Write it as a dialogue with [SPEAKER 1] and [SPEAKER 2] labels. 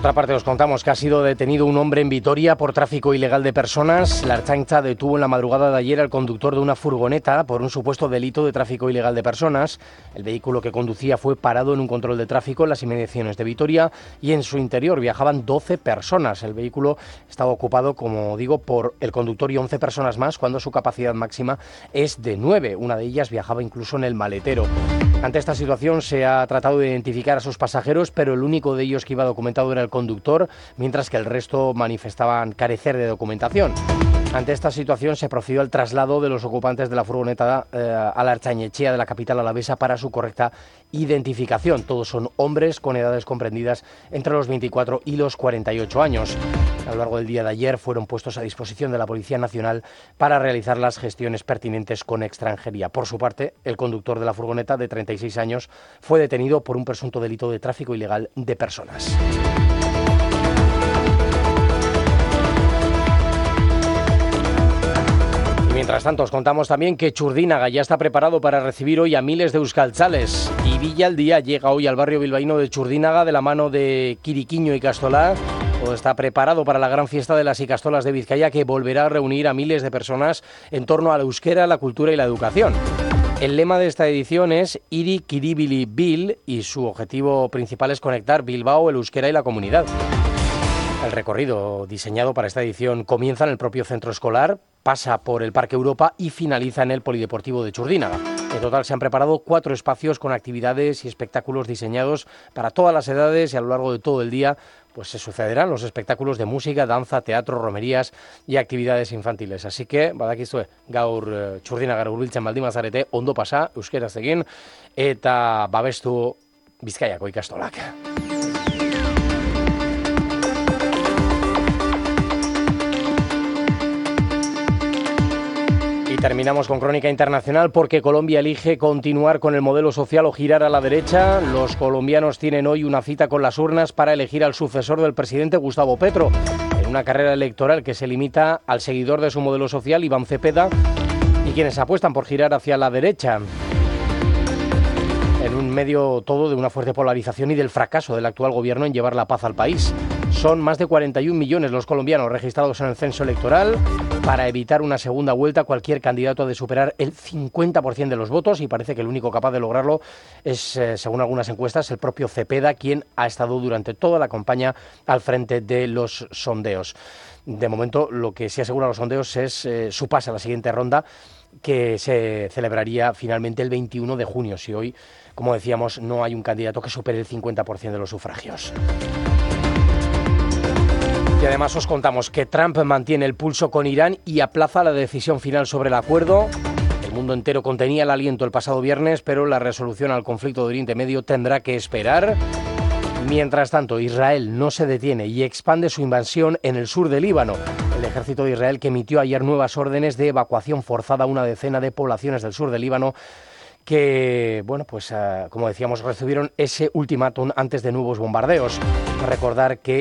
[SPEAKER 1] otra parte os contamos que ha sido detenido un hombre en Vitoria por tráfico ilegal de personas. La Ertzaintza detuvo en la madrugada de ayer al conductor de una furgoneta por un supuesto delito de tráfico ilegal de personas. El vehículo que conducía fue parado en un control de tráfico en las inmediaciones de Vitoria y en su interior viajaban 12 personas. El vehículo estaba ocupado, como digo, por el conductor y 11 personas más, cuando su capacidad máxima es de 9. Una de ellas viajaba incluso en el maletero. Ante esta situación se ha tratado de identificar a sus pasajeros, pero el único de ellos que iba documentado era el conductor, mientras que el resto manifestaban carecer de documentación. Ante esta situación se procedió al traslado de los ocupantes de la furgoneta a la Ertzainetxea de la capital alavesa para su correcta identificación. Todos son hombres con edades comprendidas entre los 24 y los 48 años. A lo largo del día de ayer fueron puestos a disposición de la Policía Nacional para realizar las gestiones pertinentes con extranjería. Por su parte, el conductor de la furgoneta, de 36 años, fue detenido por un presunto delito de tráfico ilegal de personas. Mientras tanto, os contamos también que Txurdinaga ya está preparado para recibir hoy a miles de euskaltzales. Y Villa al Día llega hoy al barrio bilbaíno de Txurdinaga de la mano de Quiriquiño Ikastola. Todo está preparado para la gran fiesta de las Ikastolas de Vizcaya, que volverá a reunir a miles de personas en torno al euskera, la cultura y la educación. El lema de esta edición es Iri Kiribili Bil y su objetivo principal es conectar Bilbao, el euskera y la comunidad. El recorrido diseñado para esta edición comienza en el propio centro escolar, pasa por el Parque Europa y finaliza en el Polideportivo de Txurdinaga. En total se han preparado 4 espacios con actividades y espectáculos diseñados para todas las edades y a lo largo de todo el día pues se sucederán los espectáculos de música, danza, teatro, romerías y actividades infantiles. Así que, badakizue, gaur Txurdinagara hurbiltzen baldin bazarete, ondo pasa, euskeraz egin eta babestu Bizkaiako ikastolak. Terminamos con crónica internacional porque Colombia elige continuar con el modelo social o girar a la derecha. Los colombianos tienen hoy una cita con las urnas para elegir al sucesor del presidente Gustavo Petro, en una carrera electoral que se limita al seguidor de su modelo social, Iván Cepeda, y quienes apuestan por girar hacia la derecha. En un medio todo de una fuerte polarización y del fracaso del actual gobierno en llevar la paz al país. Son más de 41 millones los colombianos registrados en el censo electoral. Para evitar una segunda vuelta, cualquier candidato ha de superar el 50% de los votos y parece que el único capaz de lograrlo es, según algunas encuestas, el propio Cepeda, quien ha estado durante toda la campaña al frente de los sondeos. De momento, lo que sí aseguran los sondeos es su pase a la siguiente ronda, que se celebraría finalmente el 21 de junio, si hoy, como decíamos, no hay un candidato que supere el 50% de los sufragios. Y además os contamos que Trump mantiene el pulso con Irán y aplaza la decisión final sobre el acuerdo. El mundo entero contenía el aliento el pasado viernes, pero la resolución al conflicto de Oriente Medio tendrá que esperar. Mientras tanto, Israel no se detiene y expande su invasión en el sur del Líbano. El ejército de Israel, que emitió ayer nuevas órdenes de evacuación forzada a una decena de poblaciones del sur del Líbano, que, bueno, pues como decíamos, recibieron ese ultimátum antes de nuevos bombardeos. Recordar que